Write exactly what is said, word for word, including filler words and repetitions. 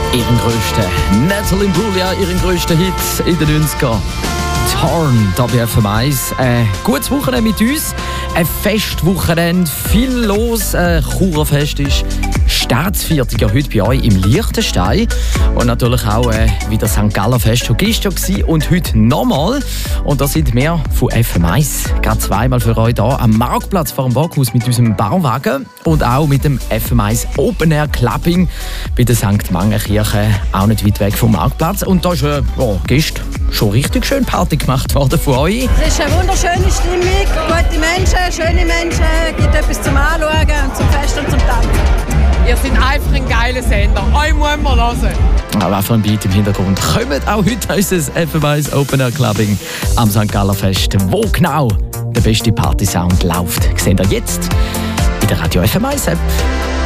ihren grössten, Natalie Imbruglia, ihren grössten Hit in den neunziger. Torn, da bei F M eins. Ein gutes Wochenende mit uns. Ein Festwochenende, viel los. Ein Churerfest ist Staatsviertag heute bei euch im Liechtenstein. Und natürlich auch äh, wieder Sankt Galler Fest schon gestern gewesen und heute nochmal. Und da sind wir von F M eins gerade zweimal für euch hier am Marktplatz vor dem Backhaus mit unserem Bauwagen und auch mit dem F M eins Open Air Clubbing bei der Sankt Mangenkirche, auch nicht weit weg vom Marktplatz. Und da ist äh, oh, gestern schon richtig schön Party gemacht worden von euch. Es ist eine wunderschöne Stimmung, gute Menschen, schöne Menschen, gibt etwas zum Anschauen, zum Fest und zum Tanzen. Ihr seid einfach ein geiler Sender, euch muss man hören. Aber auch für ein Beat im Hintergrund kommt auch heute unser F M eins Open Air Clubbing am Sankt Galler Fest. Wo genau der beste Party-Sound läuft, seht ihr jetzt in der Radio F M eins App.